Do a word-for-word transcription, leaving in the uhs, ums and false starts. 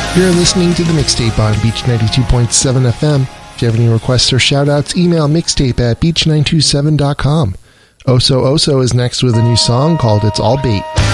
You're listening to the Mixtape on Beach ninety-two point seven F M. If you have any requests or shout-outs, email mixtape at beach nine two seven dot com. Oso Oso is next with a new song called It's All Bait.